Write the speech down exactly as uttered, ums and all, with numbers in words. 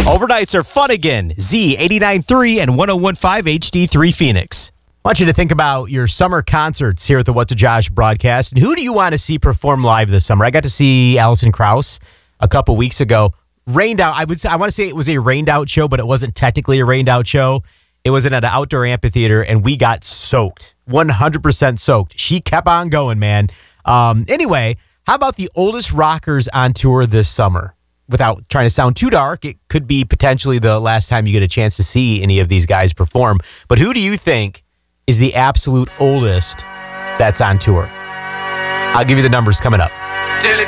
Overnights are fun again. Z eighty-nine point three and one oh one point five H D three Phoenix. I want you to think about your summer concerts here at the What to Josh broadcast. And who do you want to see perform live this summer? I got to see Alison Krauss a couple weeks ago. Rained out. I would say, I want to say it was a rained out show, but it wasn't technically a rained out show. It was in an outdoor amphitheater, and we got soaked. one hundred percent soaked. She kept on going, man. Um, anyway, how about the oldest rockers on tour this summer? Without trying to sound too dark, it could be potentially the last time you get a chance to see any of these guys perform. But who do you think is the absolute oldest that's on tour? I'll give you the numbers coming up. Till it